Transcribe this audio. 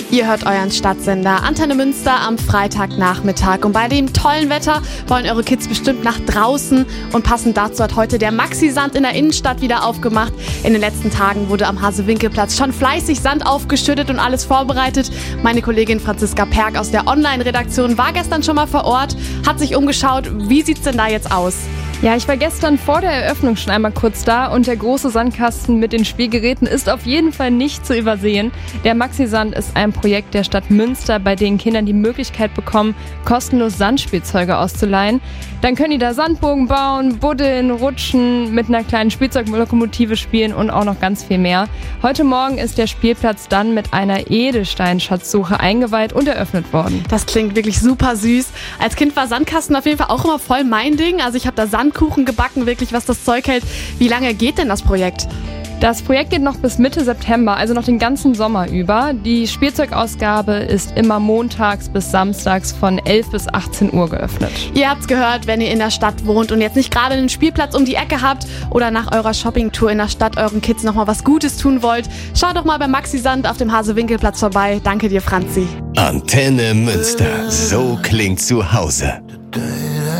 Ihr hört euren Stadtsender Antenne Münster am Freitagnachmittag. Und bei dem tollen Wetter wollen eure Kids bestimmt nach draußen. Und passend dazu hat heute der Maxi-Sand in der Innenstadt wieder aufgemacht. In den letzten Tagen wurde am Hase-Winkel-Platz schon fleißig Sand aufgeschüttet und alles vorbereitet. Meine Kollegin Franziska Perk aus der Online-Redaktion war gestern schon mal vor Ort, hat sich umgeschaut. Wie sieht's denn da jetzt aus? Ja, ich war gestern vor der Eröffnung schon einmal kurz da und der große Sandkasten mit den Spielgeräten ist auf jeden Fall nicht zu übersehen. Der Maxi-Sand ist ein Projekt der Stadt Münster, bei dem Kindern die Möglichkeit bekommen, kostenlos Sandspielzeuge auszuleihen. Dann können die da Sandbogen bauen, buddeln, rutschen, mit einer kleinen Spielzeuglokomotive spielen und auch noch ganz viel mehr. Heute Morgen ist der Spielplatz dann mit einer Edelsteinschatzsuche eingeweiht und eröffnet worden. Das klingt wirklich super süß. Als Kind war Sandkasten auf jeden Fall auch immer voll mein Ding. Also ich habe da Sandkuchen gebacken, wirklich was das Zeug hält. Wie lange geht denn das Projekt? Das Projekt geht noch bis Mitte September, also noch den ganzen Sommer über. Die Spielzeugausgabe ist immer montags bis samstags von 11 bis 18 Uhr geöffnet. Ihr habt's gehört, wenn ihr in der Stadt wohnt und jetzt nicht gerade einen Spielplatz um die Ecke habt oder nach eurer Shoppingtour in der Stadt euren Kids nochmal was Gutes tun wollt, schaut doch mal beim Maxi-Sand auf dem Hase-Winkel-Platz vorbei. Danke dir, Franzi. Antenne Münster. So klingt zu Hause.